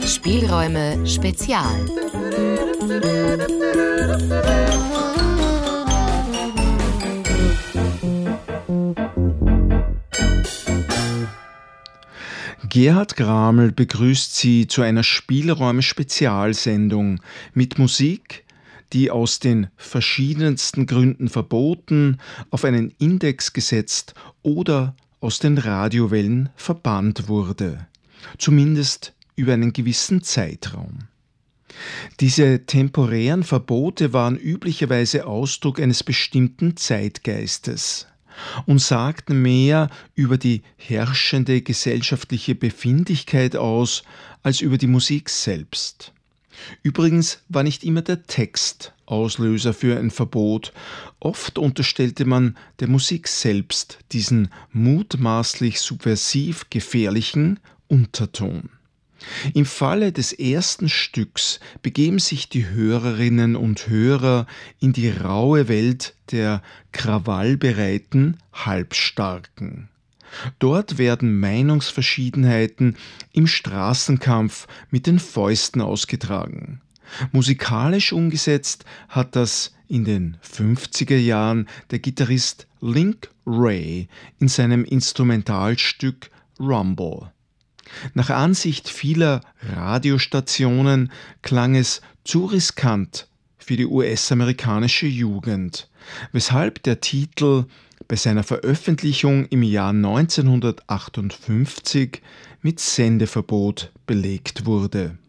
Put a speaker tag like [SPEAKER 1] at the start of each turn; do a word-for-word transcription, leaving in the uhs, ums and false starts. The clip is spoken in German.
[SPEAKER 1] Spielräume Spezial.
[SPEAKER 2] Gerhard Graml begrüßt Sie zu einer Spielräume-Spezialsendung mit Musik, die aus den verschiedensten Gründen verboten, auf einen Index gesetzt oder aus den Radiowellen verbannt wurde, zumindest über einen gewissen Zeitraum. Diese temporären Verbote waren üblicherweise Ausdruck eines bestimmten Zeitgeistes und sagten mehr über die herrschende gesellschaftliche Befindlichkeit aus, als über die Musik selbst. Übrigens war nicht immer der Text Auslöser für ein Verbot. Oft unterstellte man der Musik selbst diesen mutmaßlich subversiv gefährlichen Unterton. Im Falle des ersten Stücks begeben sich die Hörerinnen und Hörer in die raue Welt der krawallbereiten Halbstarken. Dort werden Meinungsverschiedenheiten im Straßenkampf mit den Fäusten ausgetragen. Musikalisch umgesetzt hat das in den fünfziger Jahren der Gitarrist Link Wray in seinem Instrumentalstück Rumble. Nach Ansicht vieler Radiostationen klang es zu riskant für die U S-amerikanische Jugend, weshalb der Titel bei seiner Veröffentlichung im Jahr neunzehnhundertachtundfünfzig mit Sendeverbot belegt wurde.